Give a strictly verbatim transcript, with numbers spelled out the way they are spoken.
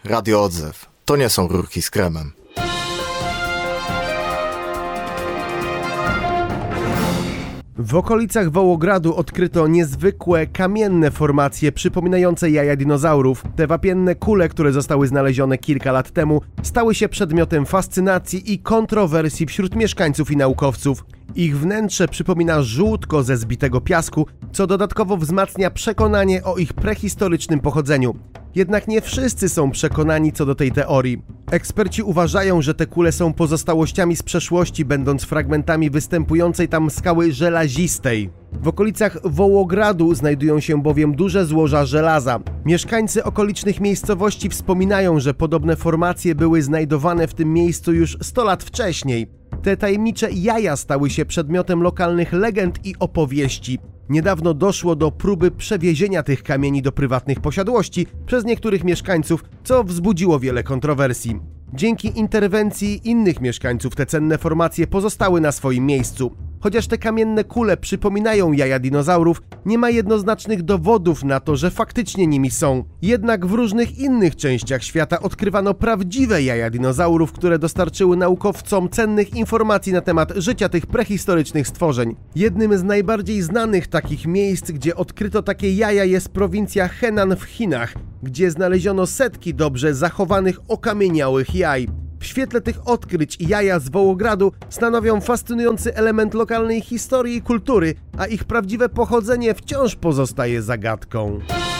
Radio Odzew. To nie są rurki z kremem. W okolicach Wołogradu odkryto niezwykłe, kamienne formacje przypominające jaja dinozaurów. Te wapienne kule, które zostały znalezione kilka lat temu, stały się przedmiotem fascynacji i kontrowersji wśród mieszkańców i naukowców. Ich wnętrze przypomina żółtko ze zbitego piasku, co dodatkowo wzmacnia przekonanie o ich prehistorycznym pochodzeniu. Jednak nie wszyscy są przekonani co do tej teorii. Eksperci uważają, że te kule są pozostałościami z przeszłości, będąc fragmentami występującej tam skały żelazistej. W okolicach Wołogradu znajdują się bowiem duże złoża żelaza. Mieszkańcy okolicznych miejscowości wspominają, że podobne formacje były znajdowane w tym miejscu już sto lat wcześniej. Te tajemnicze jaja stały się przedmiotem lokalnych legend i opowieści. Niedawno doszło do próby przewiezienia tych kamieni do prywatnych posiadłości przez niektórych mieszkańców, co wzbudziło wiele kontrowersji. Dzięki interwencji innych mieszkańców te cenne formacje pozostały na swoim miejscu. Chociaż te kamienne kule przypominają jaja dinozaurów, nie ma jednoznacznych dowodów na to, że faktycznie nimi są. Jednak w różnych innych częściach świata odkrywano prawdziwe jaja dinozaurów, które dostarczyły naukowcom cennych informacji na temat życia tych prehistorycznych stworzeń. Jednym z najbardziej znanych takich miejsc, gdzie odkryto takie jaja, jest prowincja Henan w Chinach, gdzie znaleziono setki dobrze zachowanych okamieniałych jaj. W świetle tych odkryć jaja z Wołogradu stanowią fascynujący element lokalnej historii i kultury, a ich prawdziwe pochodzenie wciąż pozostaje zagadką.